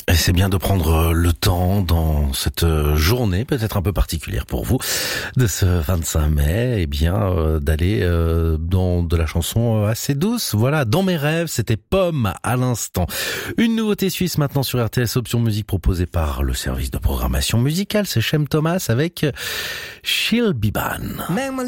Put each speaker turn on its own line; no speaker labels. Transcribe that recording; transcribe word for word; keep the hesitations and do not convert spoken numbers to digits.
Et c'est bien de prendre le temps dans cette journée, peut-être un peu particulière pour vous, de ce vingt-cinq mai, eh bien, euh, d'aller euh, dans de la chanson assez douce. Voilà, dans mes rêves, c'était Pomme à l'instant. Une nouveauté suisse maintenant sur R T S Option Musique proposée par le service de programmation musicale, c'est Shem Thomas avec She'll Be Ban.